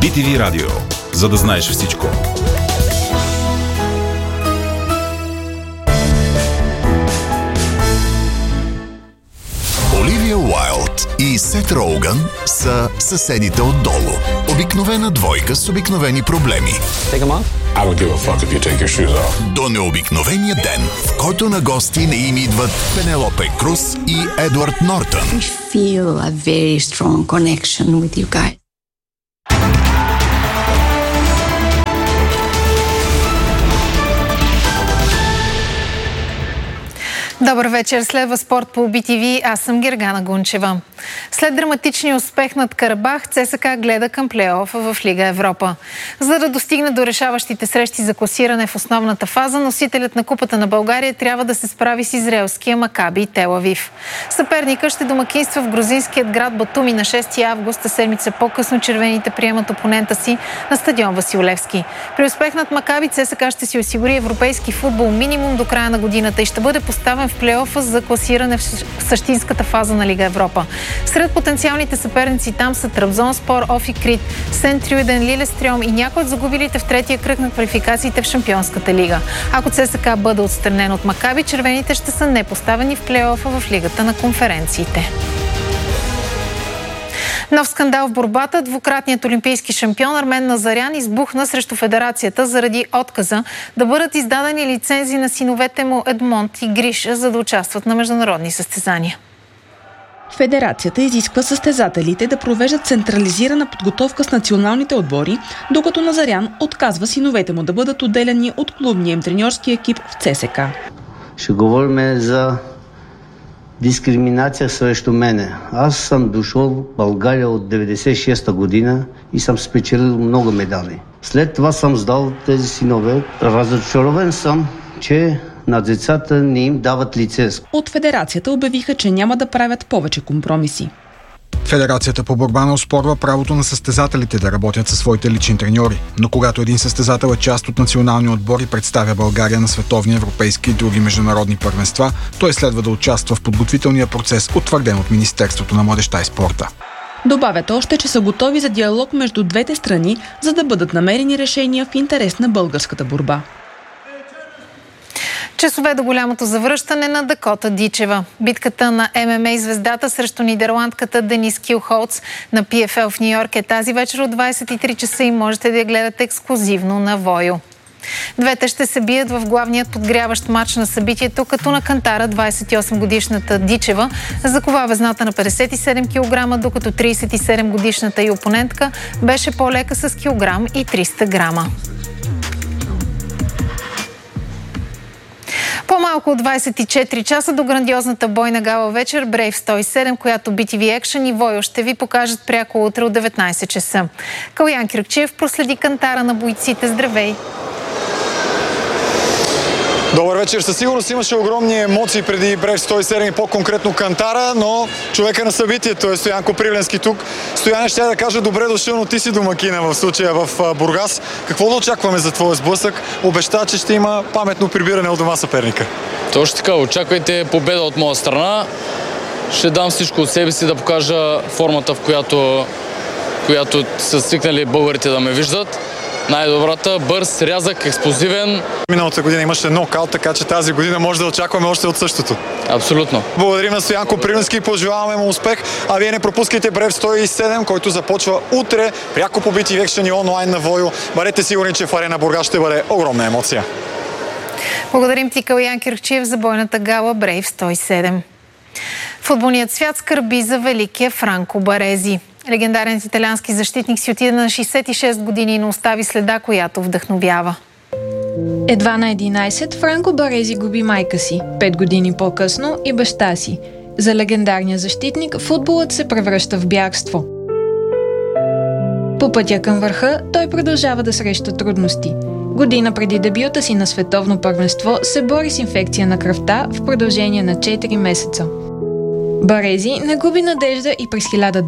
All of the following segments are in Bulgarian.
BTV Радио, за да знаеш всичко. Оливия Уайлд и Сет Роуган са съседите отдолу. Обикновена двойка с обикновени проблеми. I don't give a fuck if you take your shoes off. До необикновения ден, в който на гости не им идват Пенелопе Круз и Едвард Нортън. We feel a very strong connection with you guys. Добър вечер, следва спорт по BTV. Аз съм Гергана Гунчева. След драматичния успех над Карабах, ЦСКА гледа към плейофа в Лига Европа. За да достигне до решаващите срещи за класиране в основната фаза, носителят на Купата на България трябва да се справи с израелския Макаби Тел Авив. Съперникът ще домакинства в грузинският град Батуми на 6 август, седмица по-късно червените приемат опонента си на стадион Васил Левски. При успех над Макаби, ЦСКА ще си осигури европейски футбол минимум до края на годината и ще бъде поставен в плейофа за класиране в същинската фаза на Лига Европа. Сред потенциалните съперници там са Трабзонспор, Офи Крит, Сент-Трюден, Лилестрьом и някои от загубилите в третия кръг на квалификациите в Шампионската лига. Ако ЦСКА бъде отстранен от Макаби, червените ще са непоставени в плейофа в Лигата на конференциите. Нов скандал в борбата. Двукратният олимпийски шампион Армен Назарян избухна срещу федерацията заради отказа да бъдат издадени лицензи на синовете му Едмонд и Гриша, за да участват на международни състезания. Федерацията изисква състезателите да провеждат централизирана подготовка с националните отбори, докато Назарян отказва синовете му да бъдат отделяни от клубния им треньорски екип в ЦСКА. Ще говорим за дискриминация срещу мене. Аз съм дошъл в България от 96-та година и съм спечелил много медали. След това съм сдал тези синове. Разочарован съм, че на децата не им дават лиценз. От федерацията обявиха, че няма да правят повече компромиси. Федерацията по борба не оспорва правото на състезателите да работят със своите лични треньори, но когато един състезател е част от националния отбор и представя България на световни, европейски и други международни първенства, той следва да участва в подготвителния процес, утвърден от Министерството на младежта и спорта. Добавят още, че са готови за диалог между двете страни, за да бъдат намерени решения в интерес на българската борба. Часове до голямото завръщане на Дакота Дичева. Битката на ММА звездата срещу нидерландката Денис Килхолц на PFL в Нью-Йорк е тази вечер от 23 часа и можете да я гледате ексклузивно на Войо. Двете ще се бият в главният подгряващ матч на събитието, като на кантара 28-годишната Дичева закова везната на 57 кг, докато 37-годишната и опонентка беше по-лека с килограм и 300 грама. По-малко от 24 часа до грандиозната бойна гала вечер Brave 107, която BTV Action и Войо ще ви покажат пряко утре от 19 часа. Калуян Киркчиев проследи кантара на бойците. Здравей! Добър вечер. Със сигурност имаше огромни емоции преди Брев 107 и по-конкретно кантара, но човека на събитието е Стоян Копривленски тук. Стояне, ще да кажа добре дошъл, но ти си домакина в случая в Бургас. Какво да очакваме за твоя сблъсък? Обеща, че ще има паметно прибиране от дома съперника. Точно така. Очаквайте победа от моя страна. Ще дам всичко от себе си да покажа формата, в която са свикнали българите да ме виждат. Най-добрата, бърз, рязък, експлозивен. Миналата година имаше нокаут, така че тази година може да очакваме още от същото. Абсолютно. Благодарим на Стоян Копривленски и пожелаваме му успех. А вие не пропускайте Брев 107, който започва утре пряко по BTV Action и онлайн на Войо. Бъдете сигурни, че в Арена Бургас ще бъде огромна емоция. Благодарим ти, Калуян Киркчиев, за бойната гала Брейв 107. Футболният свят скърби за великия Франко Барези. Легендарният италиански защитник си отиде на 66 години и не остави следа, която вдъхновява. Едва на 11 Франко Барези губи майка си, 5 години по-късно и баща си. За легендарния защитник футболът се превръща в бягство. По пътя към върха той продължава да среща трудности. Година преди дебюта си на световно първенство се бори с инфекция на кръвта в продължение на 4 месеца. Барези не губи надежда и през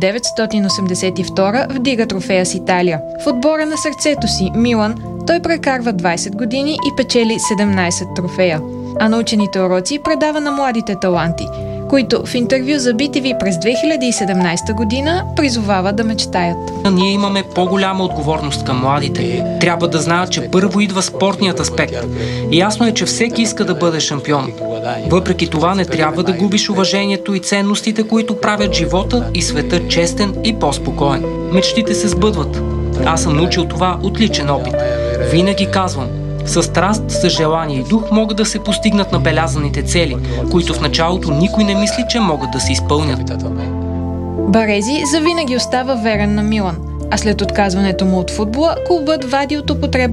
1982 вдига трофея с Италия. В отбора на сърцето си, Милан, той прекарва 20 години и печели 17 трофея. А научените уроци предава на младите таланти. които в интервю за BTV през 2017 година призовава да мечтаят. Ние имаме по-голяма отговорност към младите. Трябва да знаят, че първо идва спортният аспект. Ясно е, че всеки иска да бъде шампион. Въпреки това не трябва да губиш уважението и ценностите, които правят живота и света честен и по-спокоен. Мечтите се сбъдват. Аз съм научил това от личен опит. Винаги казвам, със страст, с желание и дух могат да се постигнат набелязаните цели, които в началото никой не мисли, че могат да се изпълнят. Барези завинаги остава верен на Милан, а след отказването му от футбола, клубът вади от употреба